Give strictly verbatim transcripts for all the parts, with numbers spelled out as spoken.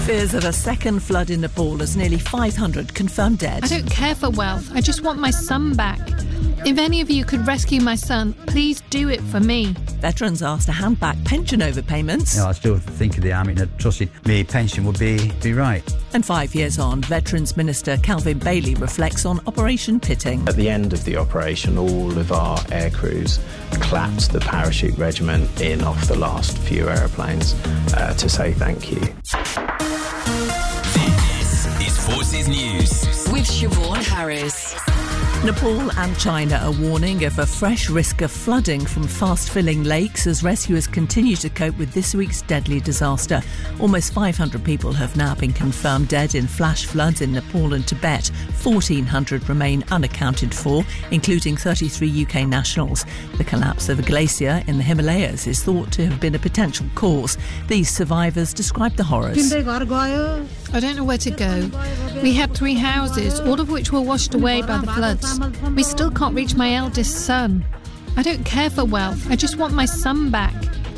Fears of a second flood in Nepal as nearly five hundred confirmed dead. I don't care for wealth. I just want my son back. If any of you could rescue my son, please do it for me. Veterans asked to hand back pension overpayments. You know, I still think of the army and I trusted my pension would be, be right. And five years on, Veterans Minister Calvin Bailey reflects on Operation Pitting. At the end of the operation, all of our air crews clapped the parachute regiment in off the last few aeroplanes uh, to say thank you. This is Forces News with Siobhan Harris. Nepal and China are warning of a fresh risk of flooding from fast-filling lakes as rescuers continue to cope with this week's deadly disaster. Almost five hundred people have now been confirmed dead in flash floods in Nepal and Tibet. fourteen hundred remain unaccounted for, including thirty-three U K nationals. The collapse of a glacier in the Himalayas is thought to have been a potential cause. These survivors describe the horrors. I don't know where to go. We had three houses, all of which were washed away by the floods. We still can't reach my eldest son. I don't care for wealth. I just want my son back.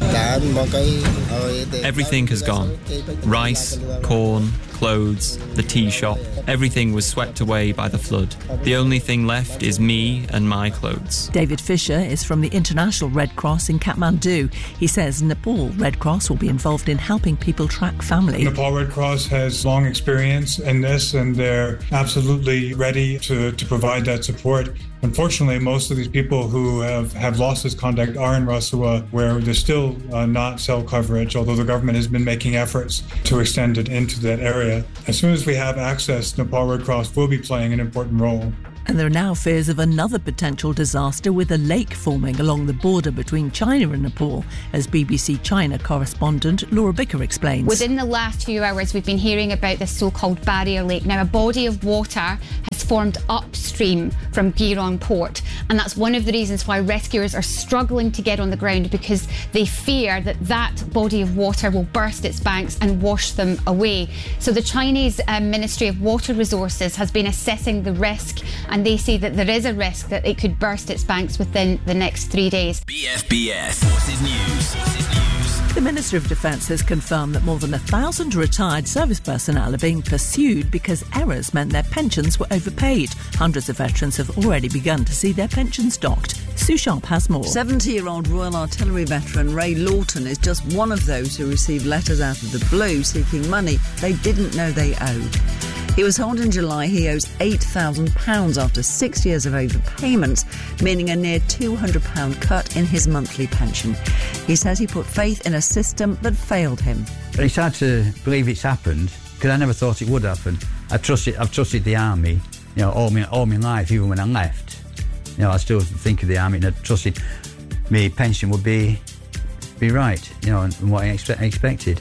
Everything has gone. Rice, corn, clothes, the tea shop. Everything was swept away by the flood. The only thing left is me and my clothes. David Fisher is from the International Red Cross in Kathmandu. He says Nepal Red Cross will be involved in helping people track family. Nepal Red Cross has long experience in this and they're absolutely ready to, to provide that support. Unfortunately, most of these people who have, have lost this contact are in Rasua, where there's still uh, not cell coverage, although the government has been making efforts to extend it into that area. As soon as we have access, Nepal Red Cross will be playing an important role. And there are now fears of another potential disaster with a lake forming along the border between China and Nepal, as B B C China correspondent Laura Bicker explains. Within the last few hours, we've been hearing about this so-called barrier lake. Now, a body of water has formed upstream from Girong port, and that's one of the reasons why rescuers are struggling to get on the ground, because they fear that that body of water will burst its banks and wash them away. So the Chinese uh, Ministry of Water Resources has been assessing the risk, and they say that there is a risk that it could burst its banks within the next three days. B F B S Forces News. Forces News. The Ministry of Defence has confirmed that more than a thousand retired service personnel are being pursued because errors meant their pensions were overpaid. Hundreds of veterans have already begun to see their pensions docked. Sue Sharp has more. seventy-year-old Royal Artillery veteran Ray Lawton is just one of those who received letters out of the blue seeking money they didn't know they owed. He was told in July he owes eight thousand pounds after six years of overpayments, meaning a near two hundred pounds cut in his monthly pension. He says he put faith in a system that failed him. It's hard to believe it's happened, because I never thought it would happen. I trusted, I've trusted the army, you know, all my, all my life, even when I left. You know, I still think of the army and I trusted my pension would be be right, you know, and, and what I expect, expected.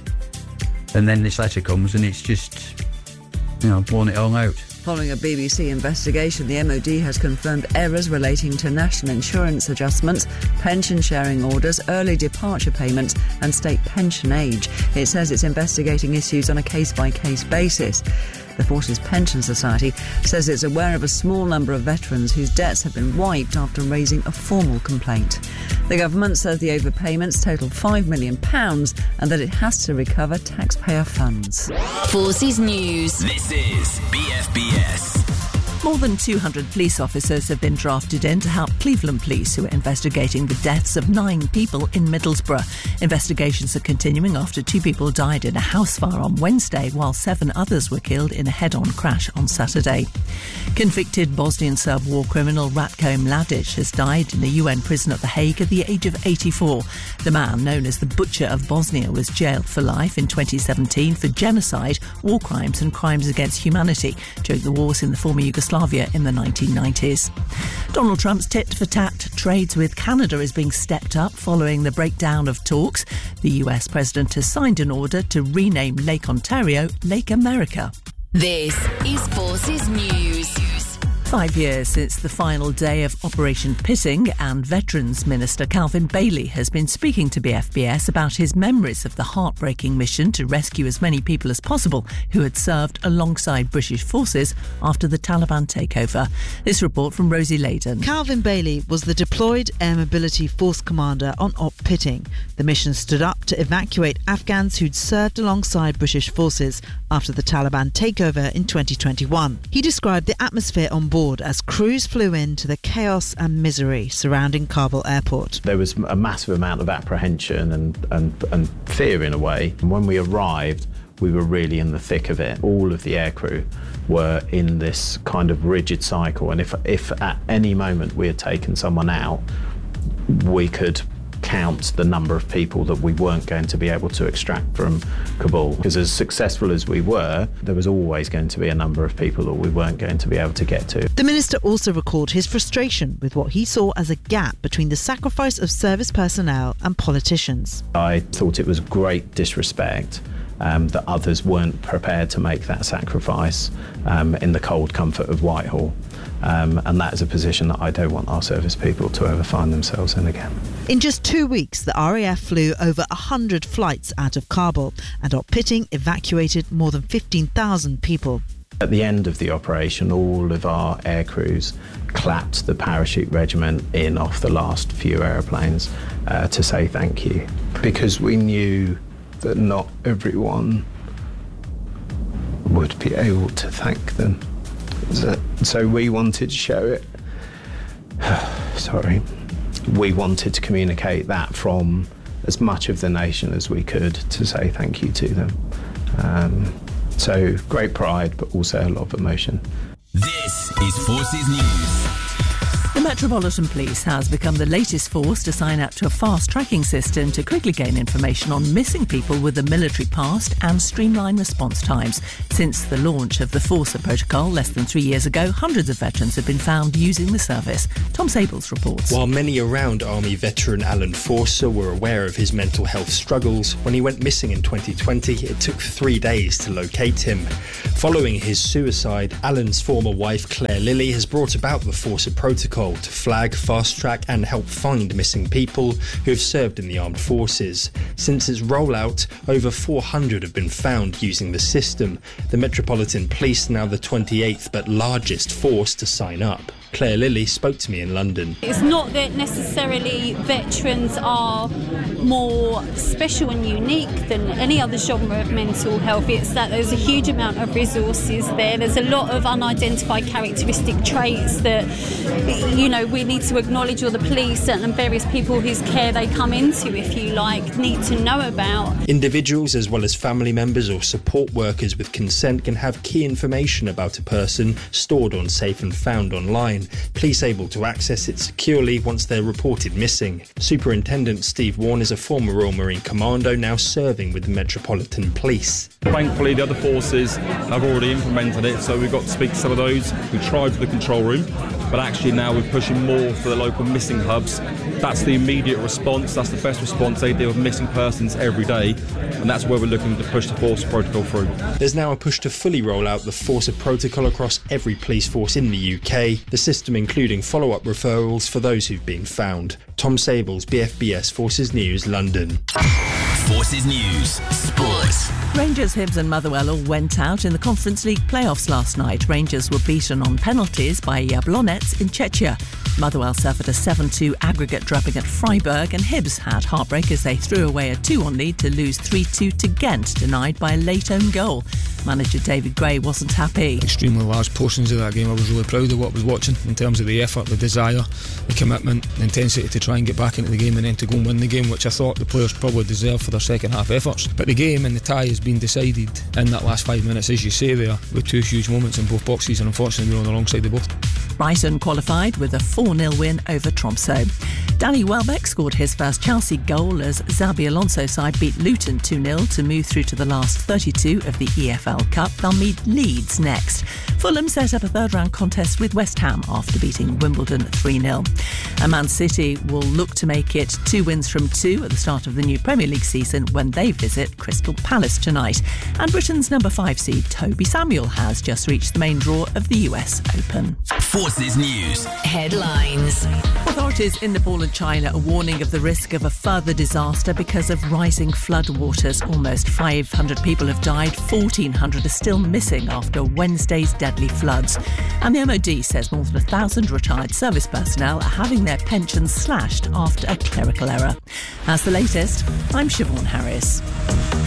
And then this letter comes and it's just, you know, blown it all out. Following a B B C investigation, the M O D has confirmed errors relating to national insurance adjustments, pension sharing orders, early departure payments and state pension age. It says it's investigating issues on a case-by-case basis. The Forces Pension Society says it's aware of a small number of veterans whose debts have been wiped after raising a formal complaint. The government says the overpayments total five million pounds and that it has to recover taxpayer funds. Forces News. This is B F B S. More than two hundred police officers have been drafted in to help Cleveland police, who are investigating the deaths of nine people in Middlesbrough. Investigations are continuing after two people died in a house fire on Wednesday, while seven others were killed in a head-on crash on Saturday. Convicted Bosnian Serb war criminal Ratko Mladic has died in a U N prison at The Hague at the age of eighty-four. The man, known as the Butcher of Bosnia, was jailed for life in twenty seventeen for genocide, war crimes and crimes against humanity during the wars in the former Yugoslavia in the nineteen nineties. Donald Trump's tit-for-tat trades with Canada is being stepped up following the breakdown of talks. The U S president has signed an order to rename Lake Ontario Lake America. This is Forces News. Five years since the final day of Operation Pitting, and Veterans Minister Calvin Bailey has been speaking to B F B S about his memories of the heartbreaking mission to rescue as many people as possible who had served alongside British forces after the Taliban takeover. This report from Rosie Layden. Calvin Bailey was the deployed Air Mobility Force commander on Op Pitting. The mission stood up to evacuate Afghans who'd served alongside British forces after the Taliban takeover in twenty twenty-one. He described the atmosphere on board as crews flew into the chaos and misery surrounding Kabul airport. There was a massive amount of apprehension and, and, and fear in a way. And when we arrived, we were really in the thick of it. All of the aircrew were in this kind of rigid cycle, and if, if at any moment we had taken someone out, we could count the number of people that we weren't going to be able to extract from Kabul. Because as successful as we were, there was always going to be a number of people that we weren't going to be able to get to. The minister also recalled his frustration with what he saw as a gap between the sacrifice of service personnel and politicians. I thought it was great disrespect um, that others weren't prepared to make that sacrifice um, in the cold comfort of Whitehall. Um, and that is a position that I don't want our service people to ever find themselves in again. In just two weeks, the R A F flew over one hundred flights out of Kabul, and Op Pitting evacuated more than fifteen thousand people. At the end of the operation, all of our air crews clapped the parachute regiment in off the last few aeroplanes uh, to say thank you. Because we knew that not everyone would be able to thank them. So, so we wanted to show it. Sorry. We wanted to communicate that from as much of the nation as we could to say thank you to them. Um, so great pride, but also a lot of emotion. This is Forces News. The Metropolitan Police has become the latest force to sign up to a fast tracking system to quickly gain information on missing people with a military past and streamline response times. Since the launch of the Forcer protocol less than three years ago, hundreds of veterans have been found using the service. Tom Sables reports. While many around Army veteran Alan Forcer were aware of his mental health struggles, when he went missing in twenty twenty, it took three days to locate him. Following his suicide, Alan's former wife Claire Lilly has brought about the Forcer protocol to flag, fast-track and help find missing people who have served in the armed forces. Since its rollout, over four hundred have been found using the system. The Metropolitan Police are now the twenty-eighth but largest force to sign up. Claire Lilly spoke to me in London. It's not that necessarily veterans are more special and unique than any other genre of mental health. It's that there's a huge amount of resources there. There's a lot of unidentified characteristic traits that, you know, we need to acknowledge, or the police and various people whose care they come into, if you like, need to know about. Individuals as well as family members or support workers with consent can have key information about a person stored on Safe and Found online. Police able to access it securely once they're reported missing. Superintendent Steve Warne is a former Royal Marine Commando now serving with the Metropolitan Police. Thankfully the other forces have already implemented it, so we've got to speak to some of those who tried for the control room, but actually now we're pushing more for the local missing hubs. That's the immediate response, that's the best response. They deal with missing persons every day, and that's where we're looking to push the Forcer protocol through. There's now a push to fully roll out the Forcer protocol across every police force in the U K, the system including follow-up referrals for those who've been found. Tom Sables, B F B S Forces News, London. Forces News, Sports. Rangers, Hibs and Motherwell all went out in the Conference League playoffs last night. Rangers were beaten on penalties by Jablonec in Czechia. Motherwell suffered a seven two aggregate drubbing at Freiburg, and Hibs had heartbreak as they threw away a two one lead to lose three two to Ghent, denied by a late own goal. Manager David Gray wasn't happy. Extremely large portions of that game. I was really proud of what I was watching in terms of the effort, the desire, the commitment, the intensity to try and get back into the game and then to go and win the game, which I thought the players probably deserved for their second half efforts. But the game and the tie has been decided in that last five minutes, as you say there, with two huge moments in both boxes, and unfortunately we were on the wrong side of both. Brighton qualified with a four nil win over Tromsø. Danny Welbeck scored his first Chelsea goal as Xabi Alonso's side beat Luton two nil to move through to the last thirty-two of the E F L L Cup, they'll meet Leeds next. Fulham set up a third-round contest with West Ham after beating Wimbledon three nil. And Man City will look to make it two wins from two at the start of the new Premier League season when they visit Crystal Palace tonight. And Britain's number five seed Toby Samuel has just reached the main draw of the U S Open. Forces News headlines. Authorities in Nepal and China are warning of the risk of a further disaster because of rising flood waters. Almost five hundred people have died, fourteen hundred are still missing after Wednesday's deadly floods. And the M O D says more than a thousand retired service personnel are having their pensions slashed after a clerical error. That's the latest. I'm Siobhan Harris.